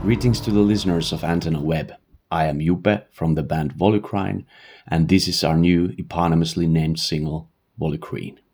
Greetings to the listeners of Antenna Web. I am Juppe from the band Volucrine, and this is our new eponymously named single, Volucrine.